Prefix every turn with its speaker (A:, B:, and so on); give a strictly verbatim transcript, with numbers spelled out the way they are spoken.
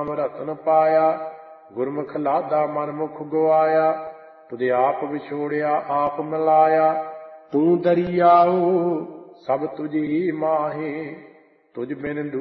A: ਨਾਮ ਰਤਨ ਪਾਇਆ। ਗੁਰਮੁਖ ਲਾਦਾ ਮਨ ਮੁਖ ਗਵਾਇਆ। ਤੁਧ ਆਪ ਵਿਛੋੜਿਆ ਆਪ ਮਿਲਾਇਆ। ਤੂੰ ਦਰਿਆਓ ਸਭ ਤੁਝੀ ਮਾਹੇ। ਤੁਝ ਬਿਨ